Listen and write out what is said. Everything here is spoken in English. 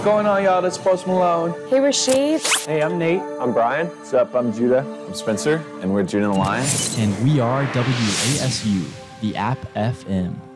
going on, y'all? That's Post Malone. Hey, Rashid. Hey, I'm Nate. I'm Brian. What's up? I'm Judah. I'm Spencer. And we're Judah and the Lion. And we are WASU, the App FM.